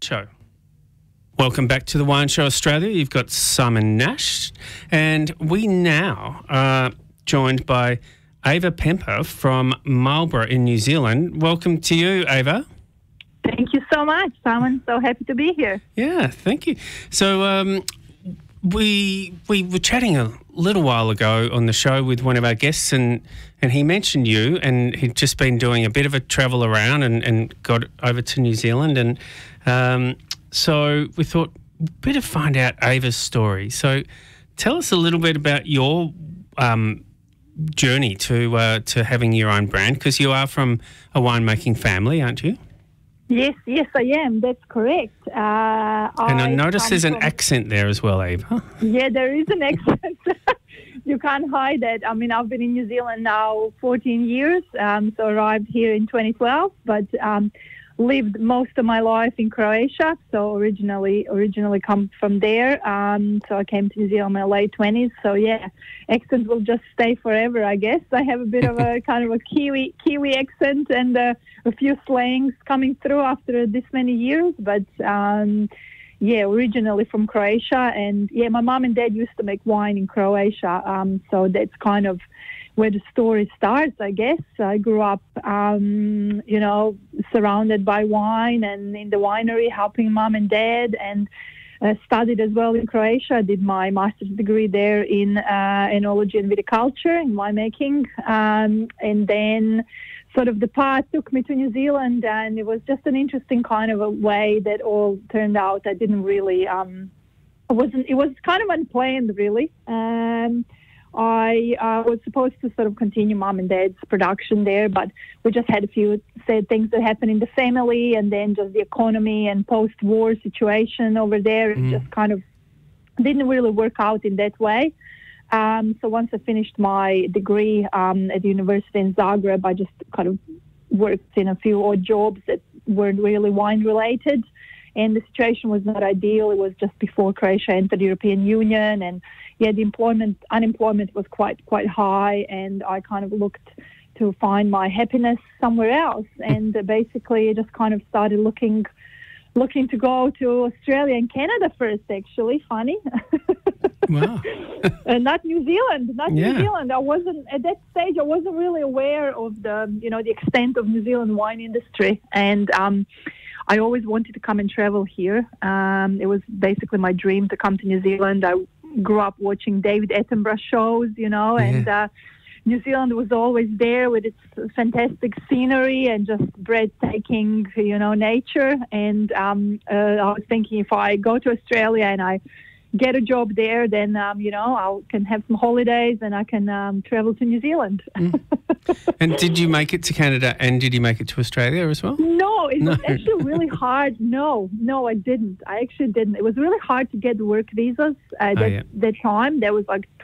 Show. Welcome back to the Wine Show Australia. You've got Simon Nash, and we now are joined by Ava Pemper from Marlborough in New Zealand. Welcome to you, Ava. Thank you so much, Simon. So happy to be here. Yeah, thank you. So we were chatting a little while ago on the show with one of our guests, and he mentioned you, and he'd just been doing a bit of a travel around and got over to New Zealand, and so we thought we'd better find out Ava's story. So tell us a little bit about your journey to having your own brand, because you are from a winemaking family, aren't you? Yes, I am. That's correct. And I noticed there's an accent there as well, Ava. Yeah, there is an accent. You can't hide it. I mean, I've been in New Zealand now 14 years, so arrived here in 2012, but lived most of my life in Croatia, so originally come from there. So I came to New Zealand in my late 20s. So yeah, accent will just stay forever, I guess. I have a bit of a kind of a Kiwi accent and a few slangs coming through after this many years. But yeah, originally from Croatia, and yeah, my mom and dad used to make wine in Croatia. So that's kind of where the story starts, I guess. I grew up, surrounded by wine and in the winery helping mom and dad, and studied as well in Croatia. I did my master's degree there in enology and viticulture in winemaking. And then sort of the path took me to New Zealand, and it was just an interesting kind of a way that all turned out. I didn't really, it was kind of unplanned, really. I was supposed to sort of continue mom and dad's production there, but we just had a few sad things that happened in the family, and then just the economy and post-war situation over there. It just kind of didn't really work out in that way. So once I finished my degree at the university in Zagreb, I just kind of worked in a few odd jobs that weren't really wine-related. And the situation was not ideal. It was just before Croatia entered the European Union, and yeah, the unemployment was quite high, and I kind of looked to find my happiness somewhere else, and basically I just kind of started looking to go to Australia and Canada first. Actually, funny. Wow. Not New Zealand. New Zealand. I wasn't at that stage. I wasn't really aware of the extent of New Zealand wine industry, and I always wanted to come and travel here. It was basically my dream to come to New Zealand. I grew up watching David Attenborough shows, and New Zealand was always there with its fantastic scenery and just breathtaking, nature. And I was thinking, if I go to Australia and I get a job there, then, I can have some holidays and I can travel to New Zealand. And did you make it to Canada, and did you make it to Australia as well? No, it was actually really hard. No, I didn't. I actually didn't. It was really hard to get work visas at that time. That was like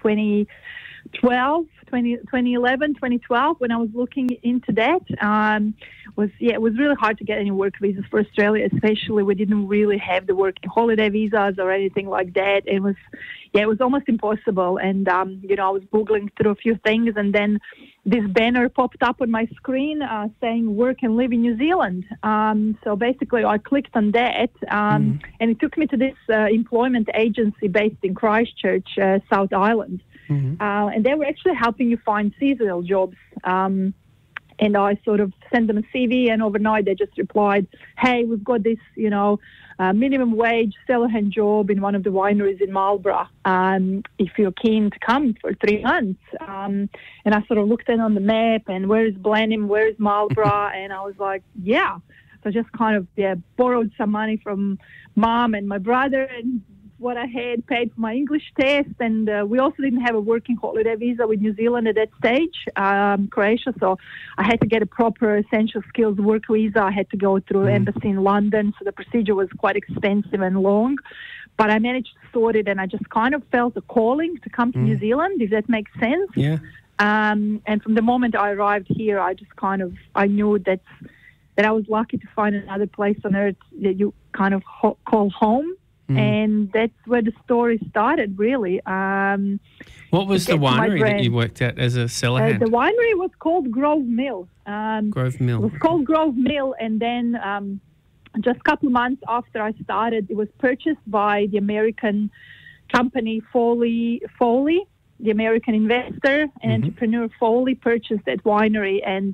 2011, 2012, when I was looking into that. It was really hard to get any work visas for Australia, especially we didn't really have the working holiday visas or anything like that. It was almost impossible. And, I was Googling through a few things, and then this banner popped up on my screen saying work and live in New Zealand. So basically I clicked on that, and it took me to this employment agency based in Christchurch, South Island. And they were actually helping you find seasonal jobs. And I sort of sent them a CV, and overnight they just replied, hey, we've got this, minimum wage cellar hand job in one of the wineries in Marlborough, if you're keen to come for 3 months. And I sort of looked in on the map, and where is Blenheim, where is Marlborough? And I was like, yeah. So I just kind of borrowed some money from mom and my brother, and what I had, paid for my English test, and we also didn't have a working holiday visa with New Zealand at that stage, Croatia, so I had to get a proper essential skills work visa. I had to go through embassy in London, so the procedure was quite expensive and long, but I managed to sort it, and I just kind of felt a calling to come to New Zealand, if that makes sense. Yeah. And from the moment I arrived here, I just I knew that I was lucky to find another place on earth that you kind of call home. And that's where the story started, really. What was the winery that you worked at as a cellar hand? The winery was called Grove Mill. Grove Mill. It was called Grove Mill, and then just a couple of months after I started, it was purchased by the American company Foley, the American investor and entrepreneur Foley purchased that winery. And,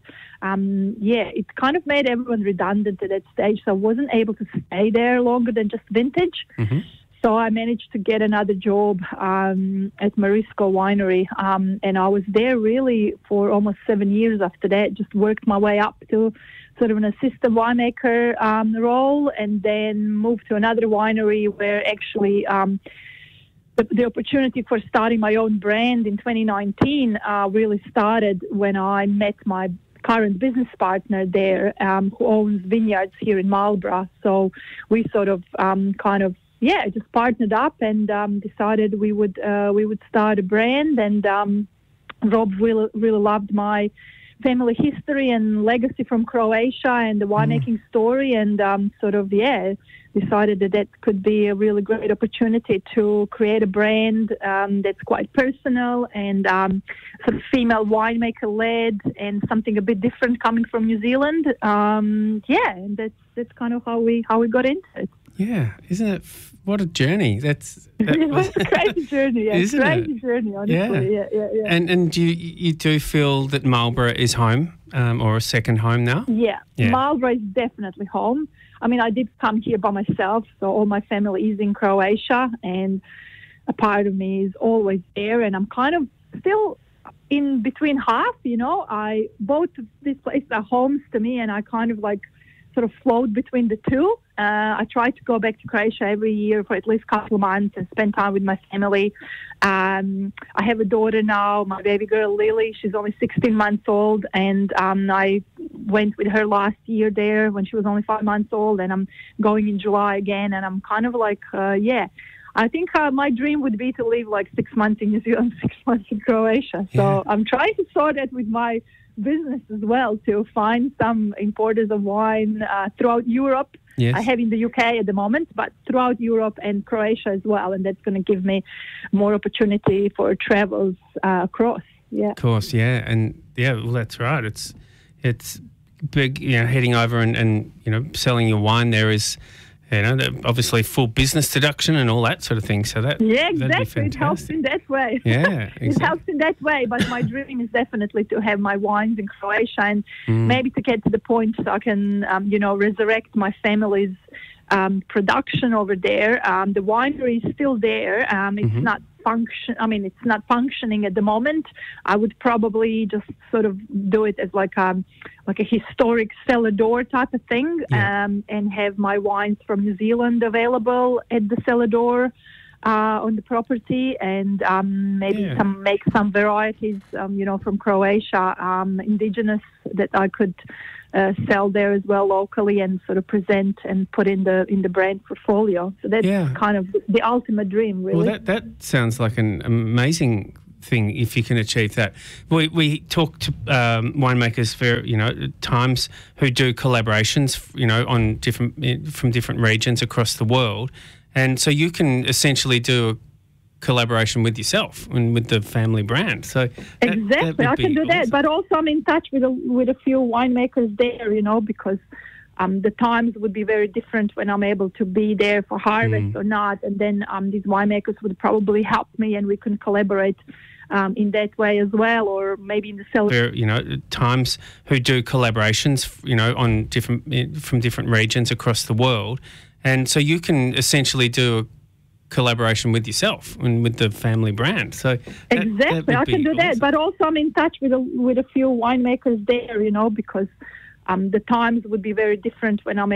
it kind of made everyone redundant at that stage. So I wasn't able to stay there longer than just vintage. So I managed to get another job at Marisco Winery. And I was there really for almost 7 years after that, just worked my way up to sort of an assistant winemaker role, and then moved to another winery where actually the opportunity for starting my own brand in 2019 really started when I met my current business partner there, who owns vineyards here in Marlborough. So we sort of just partnered up and decided we would start a brand. And Rob really loved my family history and legacy from Croatia and the winemaking story, and decided that could be a really great opportunity to create a brand that's quite personal and sort of female winemaker led, and something a bit different coming from New Zealand. And that's kind of how we got into it. Yeah, isn't it? What a journey! That it was a crazy journey. Yeah, isn't crazy journey, honestly. Yeah. And you do feel that Marlborough is home, or a second home now? Yeah, Marlborough is definitely home. I mean, I did come here by myself, so all my family is in Croatia, and a part of me is always there, and I'm kind of still in between half. Both of these places are homes to me, and I kind of sort of float between the two. I try to go back to Croatia every year for at least a couple of months and spend time with my family. I have a daughter now, my baby girl Lily. She's only 16 months old, and I went with her last year there when she was only 5 months old, and I'm going in July again, and I'm kind of I think my dream would be to live 6 months in New Zealand, 6 months in Croatia. So I'm trying to sort that with my business as well, to find some importers of wine throughout Europe. Yes. I have in the UK at the moment, but throughout Europe and Croatia as well, and that's going to give me more opportunity for travels across. Yeah, of course, well, that's right. It's big, heading over and selling your wine there is, obviously full business deduction and all that sort of thing. So exactly. It helps in that way. Yeah, exactly. It helps in that way. But my dream is definitely to have my wines in Croatia, and maybe to get to the point so I can, resurrect my family's production over there. The winery is still there. It's not it's not functioning at the moment. I would probably just sort of do it as like a historic cellar door type of thing, and have my wines from New Zealand available at the cellar door on the property, and maybe make some varieties, from Croatia, indigenous, that I could sell there as well locally, and sort of present and put in the brand portfolio. So that's kind of the ultimate dream, really. Well, that sounds like an amazing thing if you can achieve that. We talk to winemakers for times who do collaborations, on from different regions across the world, and so you can essentially do a collaboration with yourself and with the family brand. So exactly, I can do that. But also I'm in touch with a few winemakers there, because the times would be very different when I'm able to be there for harvest or not. And then these winemakers would probably help me, and we can collaborate in that way as well, or maybe in the cellar. Times who do collaborations, on from different regions across the world, and so you can essentially do a collaboration with yourself and with the family brand. So exactly, I can do that. But also I'm in touch with a few winemakers there, because the times would be very different when I'm